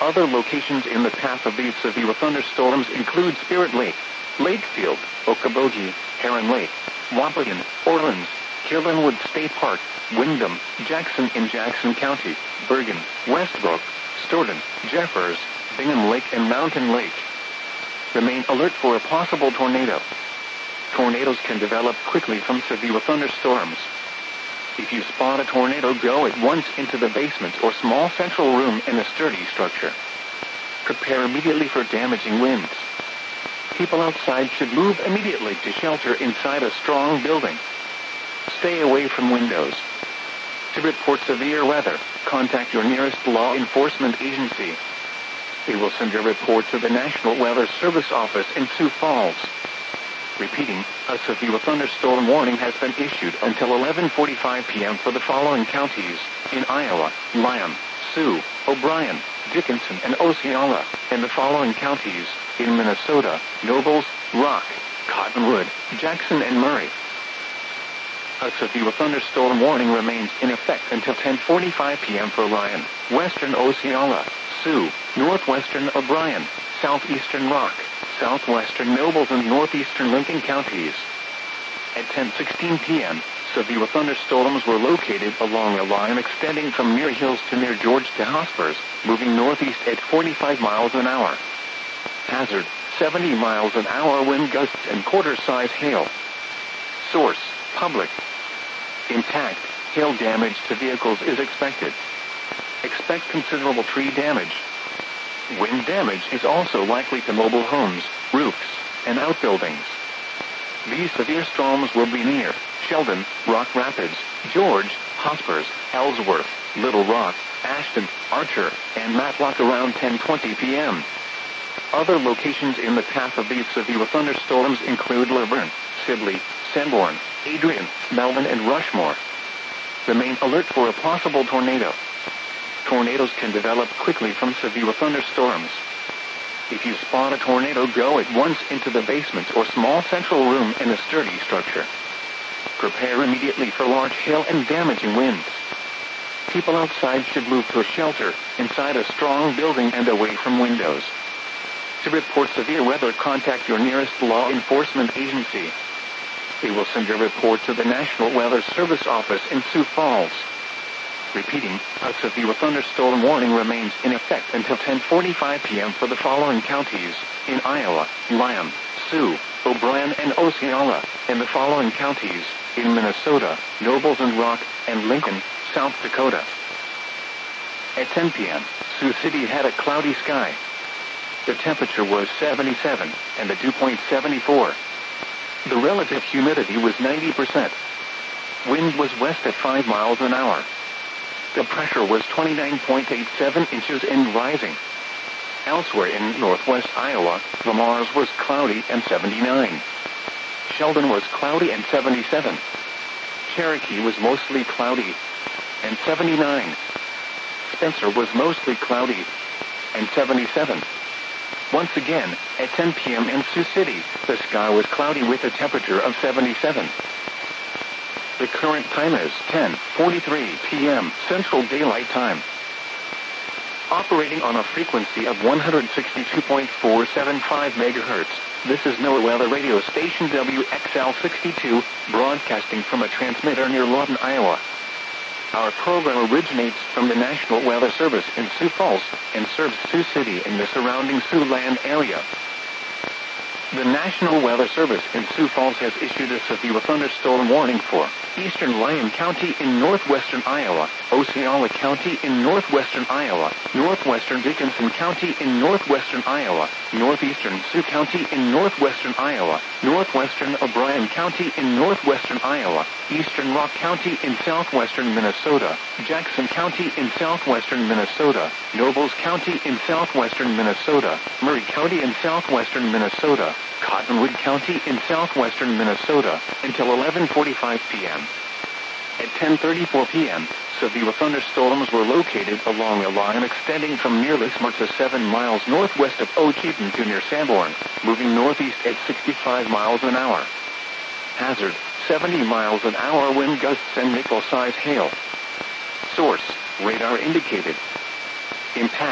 Other locations in the path of these severe thunderstorms include Spirit Lake, Lakefield, Okoboji, Heron Lake, Wapaton, Orleans, Killenwood State Park, Wyndham, Jackson in Jackson County, Bergen, Westbrook, Stoughton, Jeffers, Bingham Lake and Mountain Lake. Remain alert for a possible tornado. Tornadoes can develop quickly from severe thunderstorms. If you spot a tornado, go at once into the basement or small central room in a sturdy structure. Prepare immediately for damaging winds. People outside should move immediately to shelter inside a strong building. Stay away from windows. To report severe weather, contact your nearest law enforcement agency. They will send your report to the National Weather Service office in Sioux Falls. Repeating, a severe thunderstorm warning has been issued until 11:45 p.m. for the following counties in Iowa: Lyon, Sioux, O'Brien, Dickinson and Osceola, and the following counties in Minnesota: Nobles, Rock, Cottonwood, Jackson and Murray. A severe thunderstorm warning remains in effect until 10:45 p.m. for Lyon, western Osceola, Sioux, northwestern O'Brien, southeastern Rock, southwestern Nobles and northeastern Lincoln counties. At 10:16 p.m., severe thunderstorms were located along a line extending from Muir Hills to near George to Hospers, moving northeast at 45 miles an hour. Hazard, 70 miles an hour wind gusts and quarter-size hail. Source, public. Intact, hail damage to vehicles is expected. Expect considerable tree damage. Wind damage is also likely to mobile homes, roofs, and outbuildings. These severe storms will be near Sheldon, Rock Rapids, George, Hospers, Ellsworth, Little Rock, Ashton, Archer, and Matlock around 10:20 p.m. Other locations in the path of these severe thunderstorms include Laverne, Sibley, Sanborn, Adrian, Melvin, and Rushmore. Remain alert for a possible tornado. Tornadoes can develop quickly from severe thunderstorms. If you spot a tornado, go at once into the basement or small central room in a sturdy structure. Prepare immediately for large hail and damaging winds. People outside should move to a shelter inside a strong building and away from windows. To report severe weather, contact your nearest law enforcement agency. They will send your report to the National Weather Service office in Sioux Falls. Repeating, a severe thunderstorm warning remains in effect until 10:45 p.m. for the following counties in Iowa: Lyon, Sioux, O'Brien and Osceola, and the following counties in Minnesota: Nobles and Rock, and Lincoln, South Dakota. At 10 p.m., Sioux City had a cloudy sky. The temperature was 77, and the dew point 74. The relative humidity was 90%. Wind was west at 5 miles an hour. The pressure was 29.87 inches and rising. Elsewhere in northwest Iowa, the Mars was cloudy and 79. Sheldon was cloudy and 77. Cherokee was mostly cloudy and 79. Spencer was mostly cloudy and 77. Once again, at 10 p.m. in Sioux City, the sky was cloudy with a temperature of 77. The current time is 10:43 p.m. Central Daylight Time. Operating on a frequency of 162.475 megahertz, this is NOAA Weather Radio Station WXL62, broadcasting from a transmitter near Lawton, Iowa. Our program originates from the National Weather Service in Sioux Falls and serves Sioux City and the surrounding Siouxland area. The National Weather Service in Sioux Falls has issued a severe thunderstorm warning for eastern Lyon County in northwestern Iowa, Osceola County in northwestern Iowa, northwestern Dickinson County in northwestern Iowa, northeastern Sioux County in northwestern Iowa, northwestern O'Brien County in northwestern Iowa, eastern Rock County in southwestern Minnesota, Jackson County in southwestern Minnesota, Nobles County in southwestern Minnesota, Murray County in southwestern Minnesota, Cottonwood County in southwestern Minnesota, until 11:45 p.m. At 10:34 p.m., severe thunderstorms were located along a line extending from near Lismore to 7 miles northwest of Ocheyedan to near Sanborn, moving northeast at 65 miles an hour. Hazard, 70 miles an hour wind gusts and nickel-size hail. Source, radar indicated. Impact.